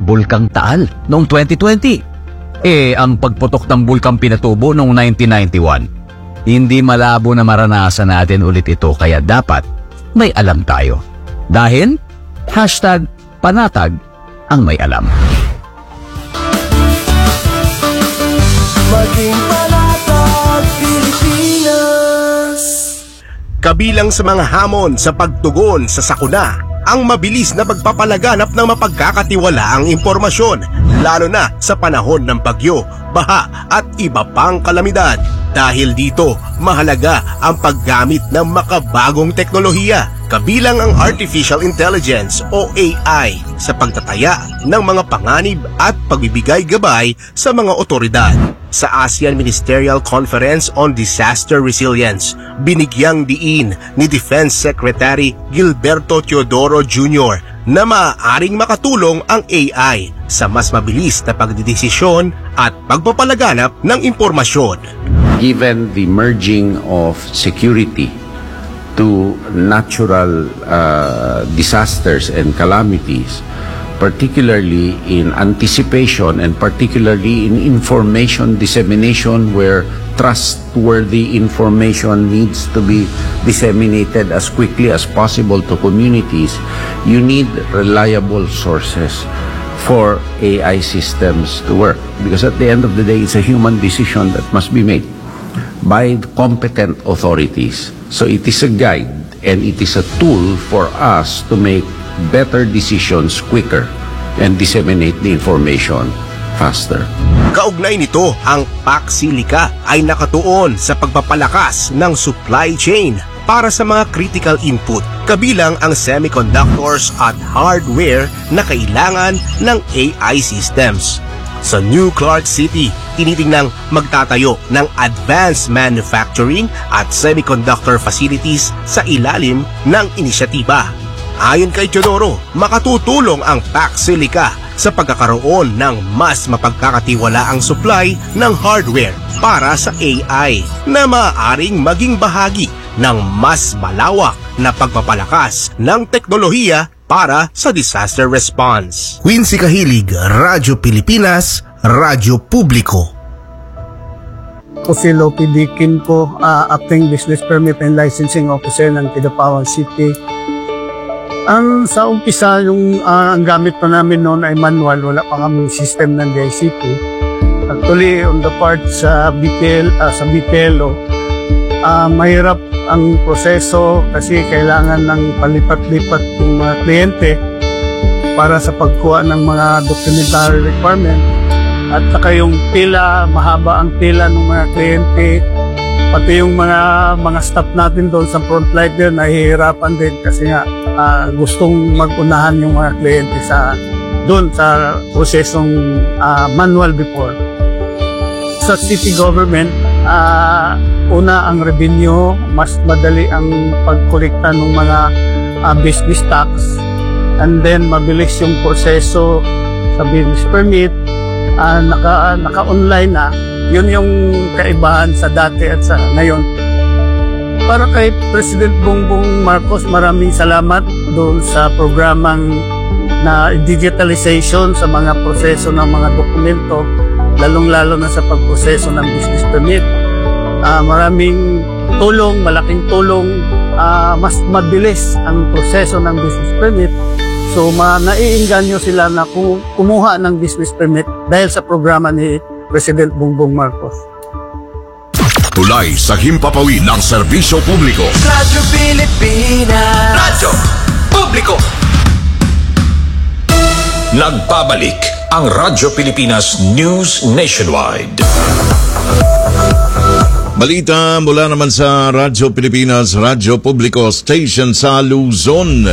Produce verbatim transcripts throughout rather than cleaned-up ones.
Bulkang Taal noong twenty twenty. Eh, ang pagputok ng Bulkang Pinatubo noong nineteen ninety-one. Hindi malabo na maranasan natin ulit ito kaya dapat may alam tayo. Dahil, hashtag panatag ang may alam. Maging panatag Pilipinas. Kabilang sa mga hamon sa pagtugon sa sakuna, ang mabilis na pagpapalaganap ng mapagkakatiwalaang impormasyon, lalo na sa panahon ng bagyo, baha at iba pang kalamidad. Dahil dito, mahalaga ang paggamit ng makabagong teknolohiya, kabilang ang Artificial Intelligence o A I sa pagtataya ng mga panganib at pagbibigay gabay sa mga otoridad. Sa ASEAN Ministerial Conference on Disaster Resilience, binigyang diin ni Defense Secretary Gilberto Teodoro Junior na maaaring makatulong ang A I sa mas mabilis na pagdidesisyon at pagpapalaganap ng impormasyon. Given the merging of security to natural uh, disasters and calamities, particularly in anticipation and particularly in information dissemination where trustworthy information needs to be disseminated as quickly as possible to communities, you need reliable sources for A I systems to work. Because at the end of the day, it's a human decision that must be made by competent authorities. So it is a guide and it is a tool for us to make better decisions quicker and disseminate the information faster. Kaugnay nito, ang Paxilica ay nakatuon sa pagpapalakas ng supply chain para sa mga critical input, kabilang ang semiconductors at hardware na kailangan ng A I systems. Sa New Clark City, tinitingnang magtatayo ng advanced manufacturing at semiconductor facilities sa ilalim ng inisyatiba. Ayon kay Teodoro, makatutulong ang Paxilica sa pagkakaroon ng mas mapagkakatiwalaang supply ng hardware para sa A I na maaaring maging bahagi ng mas malawak na pagpapalakas ng teknolohiya para sa disaster response. Quincy Kahilig, Radyo Pilipinas, Radyo Publiko. Ako si Lopi Dikin po, uh, Acting Business Permit and Licensing Officer ng Kidapawan City. Ang sa umpisa, yung uh, ang gamit pa namin noon ay manual, wala pa kami system ng D I C T. Actually, on the part sa B P L, uh, sa B P L O, uh, mahirap ang proseso kasi kailangan ng palipat-lipat yung mga kliyente para sa pagkuha ng mga documentary requirement. At saka yung pila, mahaba ang pila ng mga kliyente. Pati yung mga mga staff natin doon sa frontliner nahihirapan din kasi nga uh, gustong mag-unahan yung mga kliyente sa doon sa prosesong uh, manual before. Sa city government, uh, una ang revenue, mas madali ang pagkolekta ng mga uh, business tax, and then mabilis yung proseso sa business permit, uh, naka, naka-online na. Yun yung kaibahan sa dati at sa ngayon. Para kay President Bongbong Marcos, maraming salamat doon sa programang na digitalization sa mga proseso ng mga dokumento, lalong-lalo na sa pagproseso ng business permit. Uh, maraming tulong, malaking tulong, uh, mas mabilis ang proseso ng business permit. So, ma naiinganyo sila na kumuha ng business permit dahil sa programa ni President Bongbong Marcos. Tulay sa himpapawid ng serbisyo publiko. Radyo Pilipinas. Radyo Publiko. Nagbabalik ang Radyo Pilipinas News Nationwide. Balita mula naman sa Radyo Pilipinas, Radyo Publiko Station sa Luzon.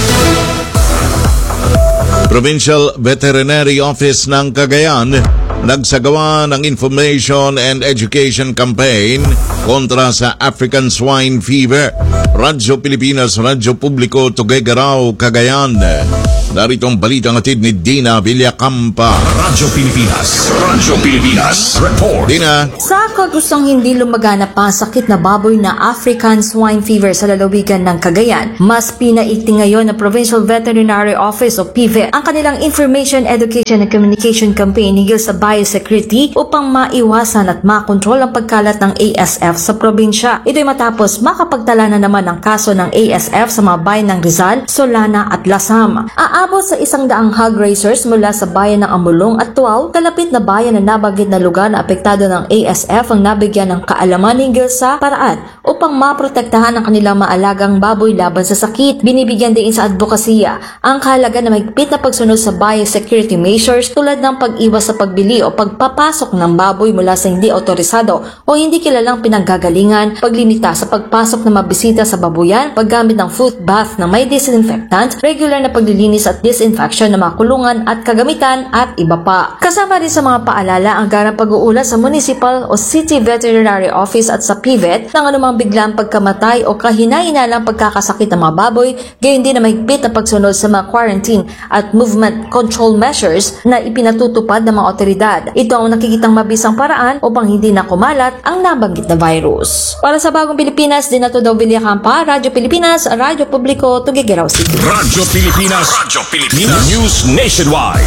Provincial Veterinary Office ng Cagayan nagsagawa ng Information and Education Campaign kontra sa African Swine Fever. Radyo Pilipinas, Radyo Publiko, Tuguegarao, Cagayan. Narito ang balitang hatid ni Dina Villacampa. Radyo Pilipinas, Radyo Pilipinas, Report. Dina. Sa Nakagustong hindi lumagana pa ang sakit na baboy na African swine fever sa lalawigan ng Cagayan, mas pinaigting ngayon ng Provincial Veterinary Office o P V E T ang kanilang Information, Education and Communication Campaign hinggil sa biosecurity upang maiwasan at makontrol ang pagkalat ng A S F sa probinsya. Ito'y matapos makapagtala na naman ang kaso ng A S F sa mga bayan ng Rizal, Solana at Lasam. Aabot sa isang daang hog raisers mula sa bayan ng Amulong at Tuaw, kalapit na bayan na nabanggit na lugar na apektado ng A S F ang nabigyan ng kaalaman hinggil sa paraan upang maprotektahan ang kanilang maalagang baboy laban sa sakit. Binibigyan din sa advokasya ang kahalaga na mahigpit na pagsunod sa biosecurity measures tulad ng pag-iwas sa pagbili o pagpapasok ng baboy mula sa hindi otorisado o hindi kilalang pinanggagalingan, paglimita sa pagpasok ng mabisita sa babuyan, paggamit ng foot bath na may disinfectant, regular na paglilinis at disinfection ng mga kulungan at kagamitan at iba pa. Kasama rin sa mga paalala ang ganang pag-uulat sa Municipal o City Veterinary Office at sa P V E T ng anumang biglang pagkamatay o kahina-hinalang pagkakasakit ng mga baboy, gayon din na mahigpit na pagsunod sa mga quarantine at movement control measures na ipinatutupad ng mga otoridad. Ito ang nakikitang mabisang paraan upang hindi na kumalat ang nabanggit na virus. Para sa Bagong Pilipinas, Dinato daw Villacampa, Radyo Pilipinas, Radyo Publiko, Tuguegarao City. Radyo Pilipinas, Radyo Pilipinas, News Nationwide.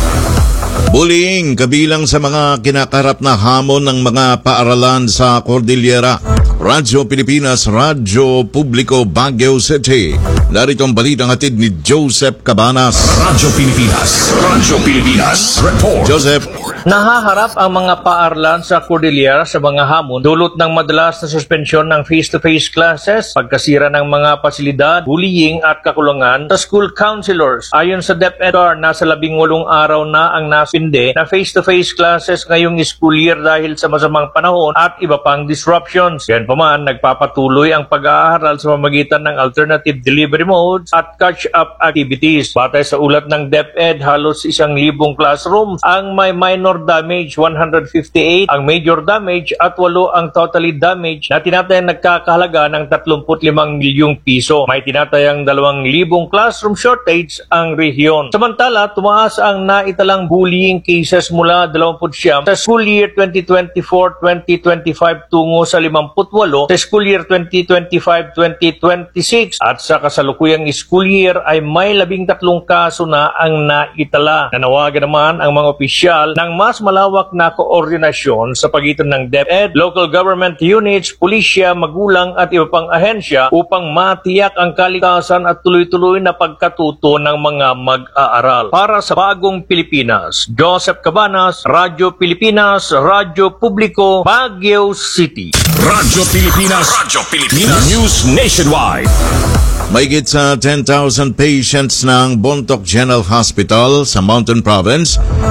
Bullying kabilang sa mga kinakarap na hamon ng mga paaralan sa Cordillera. Radyo Pilipinas, Radyo Publiko, Baguio City. Narito ang balitang hatid ni Joseph Cabanas. Radyo Pilipinas, Radyo Pilipinas, Report. Joseph. Nahaharap ang mga paaralan sa Cordillera sa mga hamon dulot ng madalas na suspensyon ng face-to-face classes, pagkasira ng mga pasilidad, bullying at kakulangan sa school counselors. Ayon sa DepEd, nasa labing walong araw na ang nasinde na face-to-face classes ngayong school year dahil sa masamang panahon at iba pang disruptions. Yan pa man, nagpapatuloy ang pag-aaral sa pamamagitan ng alternative delivery modes at catch-up activities. Batay sa ulat ng DepEd, halos isang libong classrooms ang may minor damage, one hundred fifty-eight ang major damage at walo ang totally damage na tinatayang nagkakahalaga ng thirty-five milyong piso. May tinatayang dalawang libong classroom shortage ang rehiyon. Samantala, tumaas ang naitalang bullying cases mula twenty-nine sa school year twenty twenty-four twenty twenty-five tungo sa fifty-eight sa school year twenty twenty-five twenty twenty-six at sa kasalukuyang school year ay may labing tatlong kaso na ang naitala. Nanawagan naman ang mga opisyal ng mas malawak na koordinasyon sa pagitan ng DepEd, local government units, pulisya, magulang at iba pang ahensya upang matiyak ang kaligtasan at tuloy-tuloy na pagkatuto ng mga mag-aaral. Para sa Bagong Pilipinas, Joseph Cabanas, Radyo Pilipinas, Radyo Publiko, Baguio City. Radyo Pilipinas, Radyo Pilipinas, News Nationwide. Mahigit sa ten thousand patients ng Bontoc General Hospital sa Mountain Province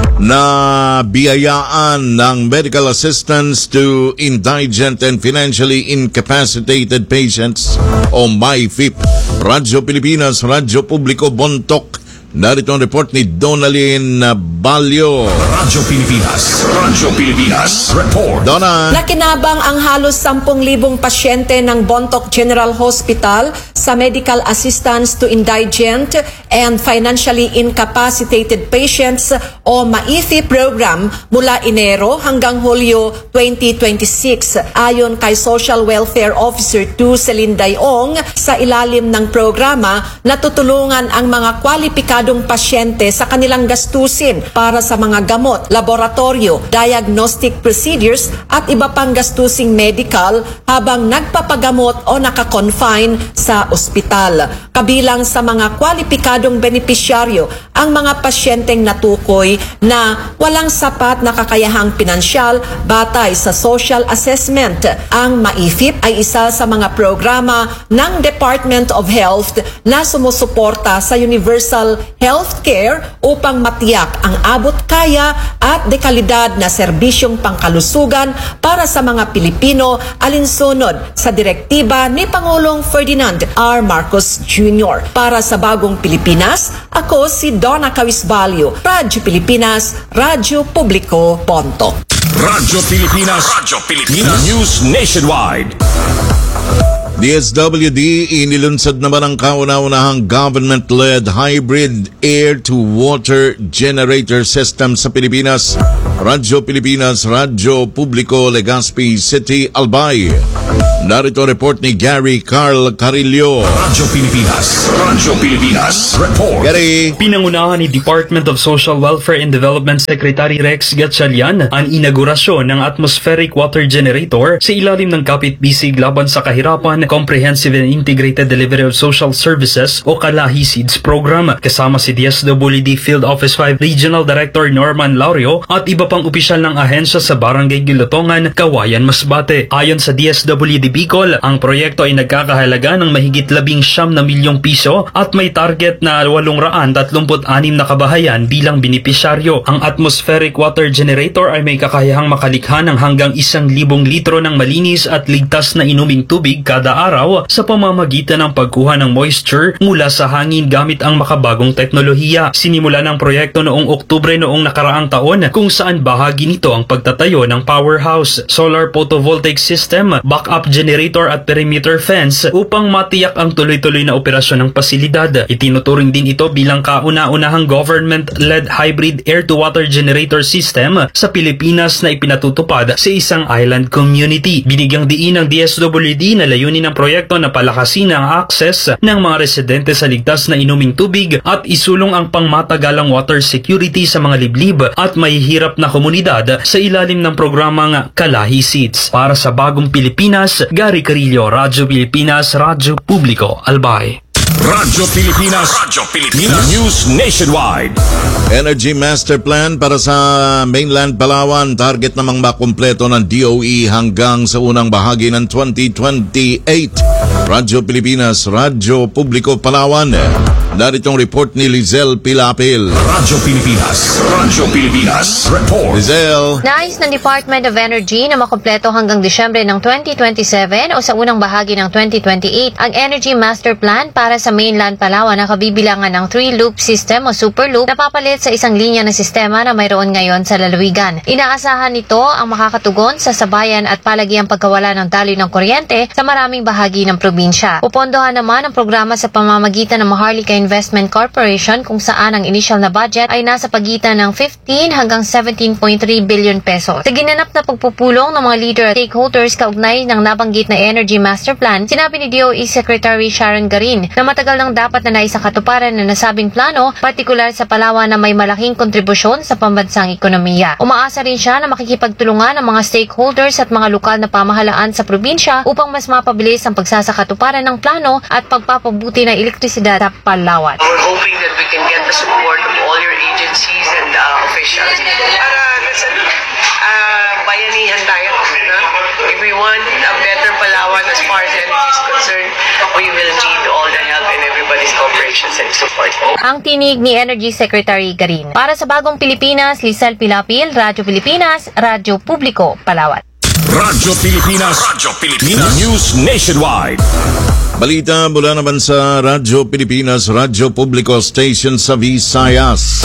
na biyayaan ng medical assistance to indigent and financially incapacitated patients o M I F I P. Radyo Pilipinas, Radyo Publiko, Bontoc. Narito ang report ni Donalyn Balyo. Radyo Pilipinas, Radyo Pilipinas, Report. Donna. Nakinabang ang halos ten thousand pasyente ng Bontoc General Hospital sa Medical Assistance to Indigent and Financially Incapacitated Patients o M I F I P program mula Enero hanggang Hulyo twenty twenty-six. Ayon kay Social Welfare Officer two Celine Dayong, sa ilalim ng programa, natutulungan ang mga kwalipikado pasyente sa kanilang gastusin para sa mga gamot, laboratorio, diagnostic procedures at iba pang gastusing medical habang nagpapagamot o nakakonfine sa ospital. Kabilang sa mga kwalipikadong benepisyaryo ang mga pasyenteng natukoy na walang sapat na kakayahang pinansyal batay sa social assessment. Ang M I F I P ay isa sa mga programa ng Department of Health na sumusuporta sa universal healthcare upang matiyak ang abot kaya at dekalidad na serbisyong pangkalusugan para sa mga Pilipino alinsunod sa direktiba ni Pangulong Ferdinand R. Marcos Junior Para sa Bagong Pilipinas, ako si Donna Cawisbalio, Radyo Pilipinas, Radyo Publiko, Bontoc. Radyo Pilipinas, Radyo Pilipinas, News Nationwide. D S W D inilunsad naman ang kauna-unahang government-led hybrid air-to-water generator system sa Pilipinas. Radyo Pilipinas, Radyo Publiko, Legazpi City, Albay. Narito report ni Gary Carl Carillo. Radyo Pilipinas, Radyo Pilipinas, report. Gary. Pinangunahan ni Department of Social Welfare and Development Secretary Rex Gatchalian ang inaugurasyon ng atmospheric water generator sa ilalim ng Kapit-Bisig laban sa kahirapan Comprehensive and Integrated Delivery of Social Services o Kalahi SEEDS program, kasama si D S W D Field Office five Regional Director Norman Laurio at iba pang opisyal ng ahensya sa Barangay Gilotongan, Kawayan, Masbate. Ayon sa D S W D Bicol, ang proyekto ay nagkakahalaga ng mahigit labing siyam na milyong piso at may target na walong raan tatlumput anim na kabahayan bilang benepisyaryo. Ang atmospheric water generator ay may kakayahang makalikha ng hanggang isang libong litro ng malinis at ligtas na inuming tubig kada araw sa pamamagitan ng pagkuha ng moisture mula sa hangin gamit ang makabagong teknolohiya. Sinimula ng proyekto noong Oktubre noong nakaraang taon, kung saan bahagi nito ang pagtatayo ng powerhouse, solar photovoltaic system, backup generator at perimeter fence upang matiyak ang tuloy-tuloy na operasyon ng pasilidad. Itinuturing din ito bilang kauna-unahang government-led hybrid air-to-water generator system sa Pilipinas na ipinatutupad sa isang island community. Binigyang diin ng D S W D na layunin ng proyekto na palakasin ang access ng mga residente sa ligtas na inuming tubig at isulong ang pangmatagalang water security sa mga liblib at mahihirap na komunidad sa ilalim ng programang Kalahi SEEDS. Para sa Bagong Pilipinas, Gary Carillo, Radyo Pilipinas, Radyo Publiko, Albay. Radyo Pilipinas, Radyo Pilipinas, News Nationwide. Energy Master Plan para sa mainland Palawan, target namang makumpleto ng D O E hanggang sa unang bahagi ng twenty twenty-eight. Radyo Pilipinas, Radyo Publiko, Palawan. Naritong report ni Lizelle Pilapil. Radyo Pilipinas, Radyo Pilipinas, report. Lizelle. Nais ng Department of Energy na makumpleto hanggang Disyembre ng twenty twenty-seven o sa unang bahagi ng twenty twenty-eight ang Energy Master Plan para sa mainland Palawan na kabibilangan ng three-loop system o super loop na papalit sa isang linya na sistema na mayroon ngayon sa lalawigan. Inaasahan nito ang makakatugon sa sabayan at palagiang pagkawala ng daloy ng kuryente sa maraming bahagi ng probinsya. Pupondohan naman ang programa sa pamamagitan ng Maharlika Investment Corporation kung saan ang initial na budget ay nasa pagitan ng fifteen hanggang seventeen point three billion pesos. Sa ginanap na pagpupulong ng mga leader at stakeholders kaugnay ng nabanggit na Energy Master Plan, sinabi ni D O E Secretary Sharon Garin na matagal nang dapat na naisakatuparan na nasabing plano, partikular sa Palawan na may malaking kontribusyon sa pambansang ekonomiya. Umaasa rin siya na makikipagtulungan ang mga stakeholders at mga lokal na pamahalaan sa probinsya upang mas mapabilis ang pagsasakatuparan ng plano at pagpapabuti ng elektrisidad sa Palawan. We're hoping that we can get the support of all your agencies and uh, officials para nasa uh, bayanihan tayo. No? If we want a better Palawan as far as energy is concerned, we will need all the help and everybody's cooperation and support. Ang tinig ni Energy Secretary Garin. Para sa Bagong Pilipinas, Lizelle Pilapil, Radyo Pilipinas, Radyo Publiko, Palawan. Radyo Pilipinas, Radyo Pilipinas, News Nationwide. Balita mula naman sa Radyo Pilipinas, Radyo Publiko Station sa Visayas.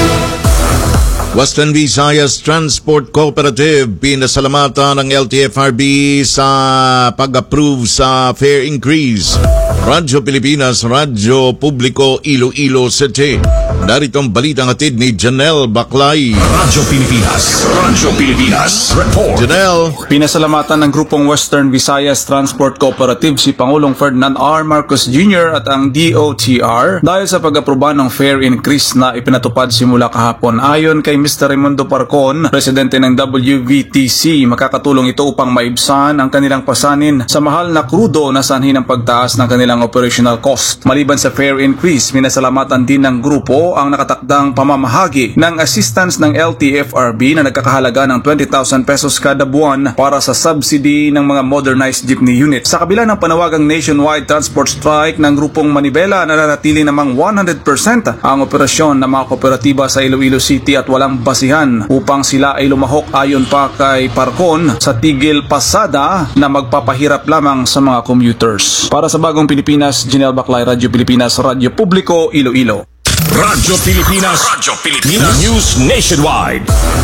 Western Visayas Transport Cooperative pinasalamatan ng L T F R B sa pag-approve sa fare increase. Radyo Pilipinas, Radyo Publiko, Iloilo City. Naritong balitang hatid ni Janelle Baclay. Radyo Pilipinas, Radyo Pilipinas, report. Janelle. Pinasalamatan ng grupong Western Visayas Transport Cooperative si Pangulong Ferdinand R. Marcos Junior at ang D O T R dahil sa pag-aproba ng fare increase na ipinatupad simula kahapon. Ayon kay Mister Raimundo Parcon, presidente ng W V T C, makakatulong ito upang maibsan ang kanilang pasanin sa mahal na krudo na sanhi ng pagtaas ng kanilang operational cost. Maliban sa fare increase, pinasalamatan din ng grupo ang nakatakdang pamamahagi ng assistance ng L T F R B na nagkakahalaga ng twenty thousand pesos kada buwan para sa subsidy ng mga modernized jeepney units. Sa kabila ng panawagang nationwide transport strike ng grupong Manibela, nananatili namang one hundred percent ang operasyon ng mga kooperatiba sa Iloilo City at walang basihan upang sila ay lumahok, ayon pa kay Parcon, sa tigil pasada na magpapahirap lamang sa mga commuters. Para sa Bagong Pilipinas, Janelle Baclay, Radyo Pilipinas, Radyo Publiko, Iloilo. Radyo Pilipinas, Radyo Pilipinas, News Nationwide.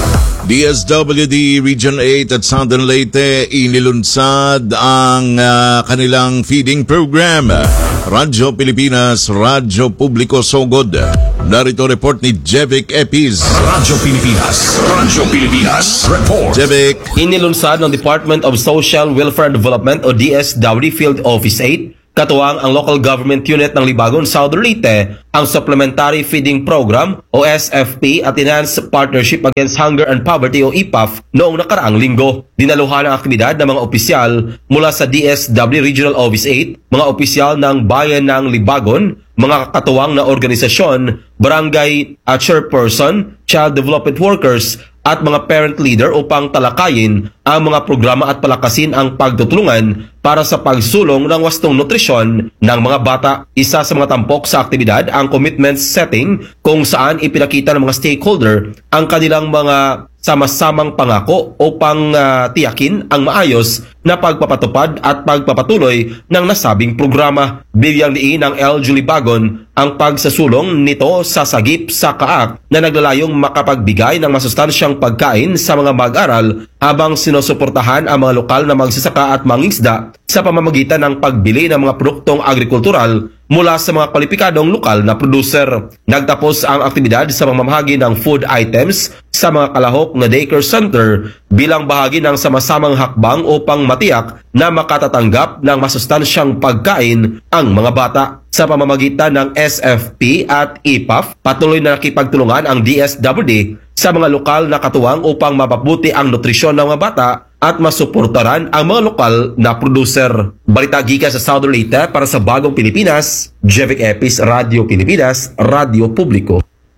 D S W D Region eight at Southern Leyte inilunsad ang uh, kanilang feeding program. Radyo Pilipinas, Radyo Publiko Sogod. Narito report ni Jevic Epis. Radyo Pilipinas, Radyo Pilipinas, report. Jevic. Inilunsad ng Department of Social Welfare and Development o D S W D Field Office eight, katuwang ang Local Government Unit ng Libagon, Southern Leyte, ang Supplementary Feeding Program o S F P at Enhanced Partnership Against Hunger and Poverty o I P A F noong nakaraang linggo. Dinaluhan ang aktibidad ng mga opisyal mula sa D S W Regional Office eight, mga opisyal ng Bayan ng Libagon, mga katuwang na organisasyon, barangay at chairperson, child development workers, at mga parent leader upang talakayin ang mga programa at palakasin ang pagtutulungan para sa pagsulong ng wastong nutrisyon ng mga bata. Isa sa mga tampok sa aktibidad ang commitment setting kung saan ipinakita ng mga stakeholder ang kanilang mga sama-samang pangako upang uh, tiyakin ang maayos na pagpapatupad at pagpapatuloy ng nasabing programa. Bigyang diin ng L G U Libagon ang pagsasulong nito sa sagip sa K A A C na naglalayong makapagbigay ng masustansyang pagkain sa mga mag-aral habang sinusuportahan ang mga lokal na magsasaka at mangingisda sa pamamagitan ng pagbili ng mga produktong agrikultural mula sa mga kwalipikadong lokal na producer. Nagtapos ang aktibidad sa pamamahagi ng food items sa mga kalahok na daycare center bilang bahagi ng sama-samang hakbang upang matiyak na makatatanggap ng masustansyang pagkain ang mga bata. Sa pamamagitan ng S F P at I P A F, patuloy na nakipagtulungan ang D S W D sa mga lokal na katuwang upang mapabuti ang nutrisyon ng mga bata at masuportaran ang mga lokal na producer. Balita gikan sa Southern Leyte para sa Bagong Pilipinas, Jevic Epis, Radyo Pilipinas, Radyo Publiko.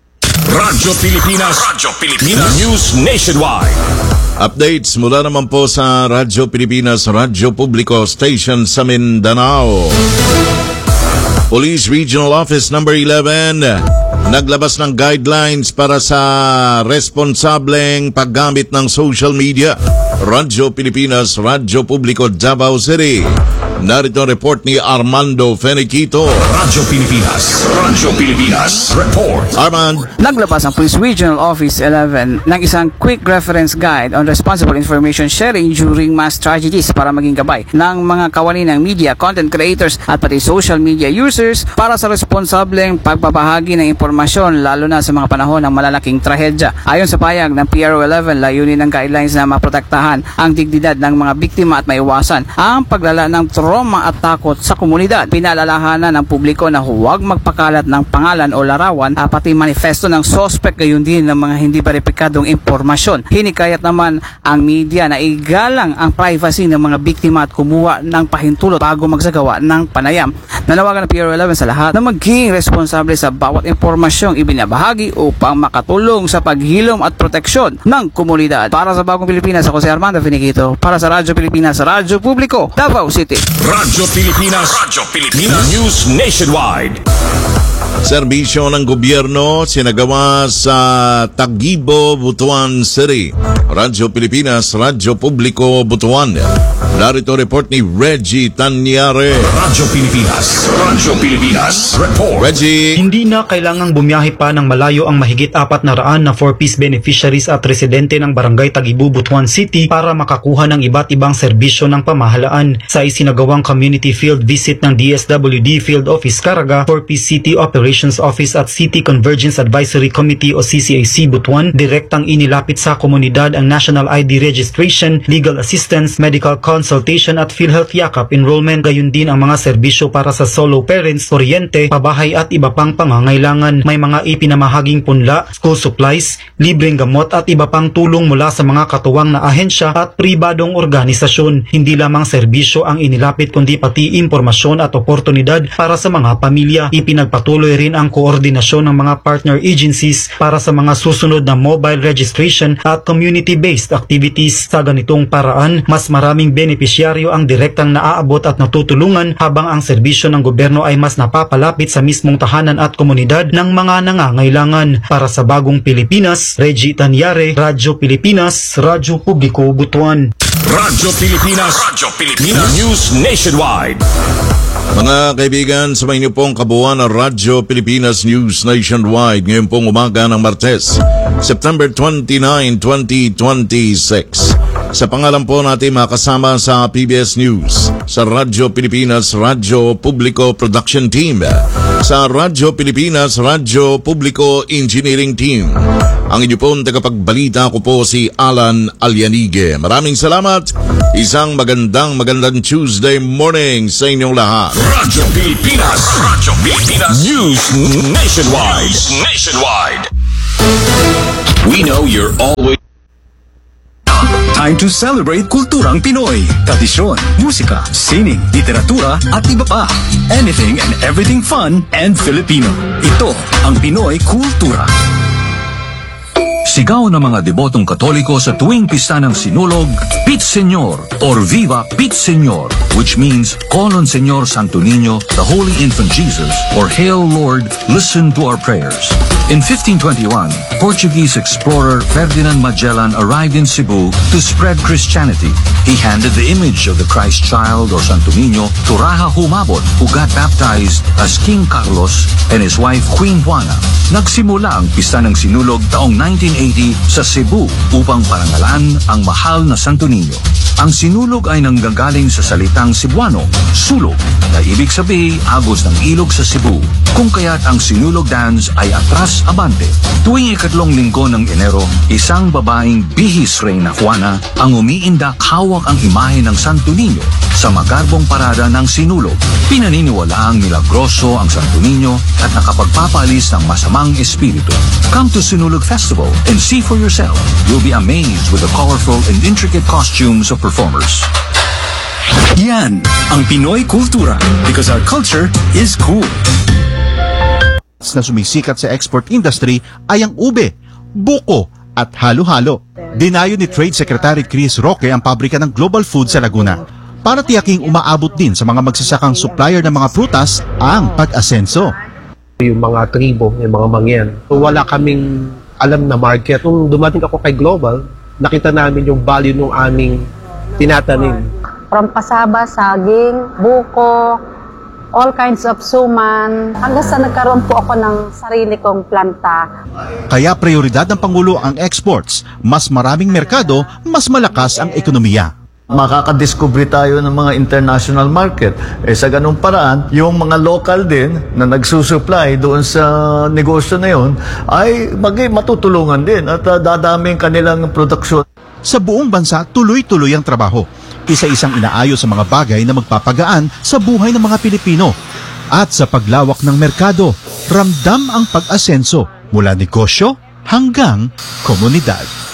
Radyo Pilipinas, Radyo Pilipinas, News Nationwide. Updates mula naman po sa Radyo Pilipinas, Radyo Publiko Station sa Mindanao. Police Regional Office number eleven naglabas ng guidelines para sa responsableng paggamit ng social media. Radyo Pilipinas, Radyo Publiko, Davao City. Narito ang report ni Armando Feniquito. Radyo Pilipinas, Radyo Pilipinas, report. Armand. Naglabas ang Police Regional Office eleven ng isang quick reference guide on responsible information sharing during mass tragedies para maging gabay ng mga kawani ng media, content creators at pati social media users para sa responsableng pagbabahagi ng impormasyon lalo na sa mga panahon ng malalaking trahedya. Ayon sa payag ng P R O eleven, layunin ng guidelines na maprotektahan ang dignidad ng mga biktima at maiwasan ang paglala ng trauma at takot sa komunidad. Pinaalalahanan ng publiko na huwag magpakalat ng pangalan o larawan at pati manifesto ng suspect, gayon din ng mga hindi beripikadong impormasyon. Hinikayat naman ang media na igalang ang privacy ng mga biktima at kumuha ng pahintulot bago magsagawa ng panayam. Nanawagan ng P R O eleven sa lahat na maging responsable sa bawat impormasyong ibinabahagi upang makatulong sa paghilom at proteksyon ng komunidad. Para sa Bagong Pilipinas, ako si Armando Finiquito. Para sa Radyo Pilipinas, Radyo Publiko, Davao City. Radyo Pilipinas, Radyo Pilipinas, News Nationwide. Serbisyo ng gobyerno sinagawa sa Tagibo, Butuan City. Radyo Pilipinas, Radyo Publiko, Butuan. Narito report ni Reggie Tanyare. Radyo Pilipinas, Radyo Pilipinas, report. Reggie. Hindi na kailangang bumiyahe pa ng malayo ang mahigit apat na raan na four-piece beneficiaries at residente ng Barangay Tagibo, Butuan City para makakuha ng iba't ibang serbisyo ng pamahalaan. Sa isinagawang community field visit ng D S W D Field Office Caraga, four-piece City Operations Office at City Convergence Advisory Committee o C C A C Butuan, direktang inilapit sa komunidad ang National I D Registration, Legal Assistance, Medical Consultation at PhilHealth Yakap Enrollment, gayon din ang mga serbisyo para sa solo parents, kuryente, pabahay at iba pang pangangailangan. May mga ipinamahaging punla, school supplies, libreng gamot at iba pang tulong mula sa mga katuwang na ahensya at pribadong organisasyon. Hindi lamang serbisyo ang inilapit kundi pati impormasyon at oportunidad para sa mga pamilya. Ipinagpatuloy rin ang koordinasyon ng mga partner agencies para sa mga susunod na mobile registration at community-based activities. Sa ganitong paraan, mas maraming benepisyaryo ang direktang naaabot at natutulungan habang ang serbisyo ng gobyerno ay mas napapalapit sa mismong tahanan at komunidad ng mga nangangailangan. Para sa Bagong Pilipinas, Reggie Tanyare, Radyo Pilipinas, Radyo Publiko, Butuan. Radyo Pilipinas. Radyo Pilipinas. News Nationwide. Mga kaibigan, sa inyo pong kabuuan ng Radyo Pilipinas News Nationwide ngayon pong umaga ng Martes, September twenty-ninth, twenty twenty-six. Sa pangalan po natin makasama sa P B S News, sa Radyo Pilipinas Radyo Publiko Production Team, sa Radyo Pilipinas Radyo Publiko Engineering Team. Ang inyo pong tagapagbalita ko po si Alan Alianige. Maraming salamat. Isang magandang magandang Tuesday morning sa inyong lahat. Radyo Pilipinas. Radyo Pilipinas. News Nationwide. News Nationwide. We know you're always... Time to celebrate kulturang Pinoy. Tradisyon, musika, sining, literatura at iba pa. Anything and everything fun and Filipino. Ito ang Pinoy Kultura. Sigaw ng mga debotong Katoliko sa tuwing pista ng Sinulog, Pit Señor or Viva Pit Señor, which means call on Señor Santo Niño, the Holy Infant Jesus, or Hail Lord, listen to our prayers. In fifteen twenty-one, Portuguese explorer Ferdinand Magellan arrived in Cebu to spread Christianity. He handed the image of the Christ child or Santo Niño to Raja Humabon, who got baptized as King Carlos and his wife Queen Juana. Nagsimula ang pista ng Sinulog taong nineteen eighty sa Cebu upang parangalan ang mahal na Santo Niño. Ang Sinulog ay nanggagaling sa salitang Cebuano, sulog, na ibig sabihin agos ng ilog sa Cebu, kung kaya't ang Sinulog dance ay atras abante. Tuwing ikatlong linggo ng Enero, isang babaeng bihis Reyna Juana ang umiindak hawak ang imahe ng Santo Niño sa magarbong parada ng Sinulog. Pinaniniwalaang milagroso ang Santo Niño at nakapagpapalis ng masamang espiritu. Come to Sinulog Festival and see for yourself. You'll be amazed with the colorful and intricate costumes of performers. Yan ang Pinoy Kultura, because our culture is cool. Na sumisikat sa export industry ay ang ube, buko at halo-halo. Dinayo ni Trade Secretary Chris Roque ang pabrika ng Global Food sa Laguna para tiyaking umaabot din sa mga magsasakang supplier ng mga prutas ang pag-asenso. Yung mga tribo, yung mga mangyan, wala kaming alam na market. Nung dumating ako kay Global, nakita namin yung value ng aming tinatanim. From pasaba, saging, buko, all kinds of suman, hanggang sa nagkaroon po ako ng sarili kong planta. Kaya prioridad ng Pangulo ang exports. Mas maraming merkado, mas malakas ang ekonomiya. Makakadiskubre tayo ng mga international market. Eh sa ganung paraan, yung mga local din na nagsusupply doon sa negosyo na yun ay maging matutulungan din at uh, dadaming kanilang produksyon. Sa buong bansa, tuloy-tuloy ang trabaho. Isa-isang inaayos sa mga bagay na magpapagaan sa buhay ng mga Pilipino. At sa paglawak ng merkado, ramdam ang pag-asenso mula negosyo hanggang komunidad.